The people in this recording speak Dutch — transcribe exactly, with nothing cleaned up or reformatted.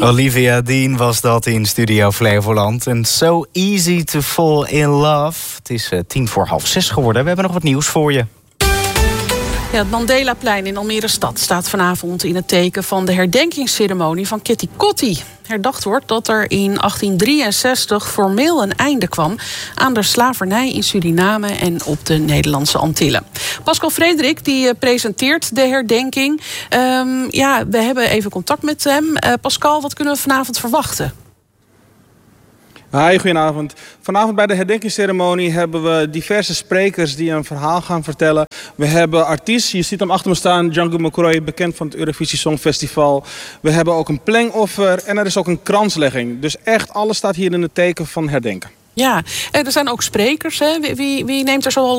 Olivia Dean was dat in Studio Flevoland. En so easy to fall in love. Het is uh, tien voor half zes geworden. We hebben nog wat nieuws voor je. Ja, het Mandelaplein in Almere stad staat vanavond in het teken van de herdenkingsceremonie van Kitty Kotti. Herdacht wordt dat er in achttien drieënzestig formeel een einde kwam aan de slavernij in Suriname en op de Nederlandse Antillen. Pascal Frederik die presenteert de herdenking. Um, ja, we hebben even contact met hem. Uh, Pascal, wat kunnen we vanavond verwachten? Hi, goedenavond. Vanavond bij de herdenkingsceremonie hebben we diverse sprekers die een verhaal gaan vertellen. We hebben artiesten, je ziet hem achter me staan, Django McCroy, bekend van het Eurovisie Songfestival. We hebben ook een plengoffer en er is ook een kranslegging. Dus echt alles staat hier in het teken van herdenken. Ja, en er zijn ook sprekers. Hè? Wie, wie neemt er zo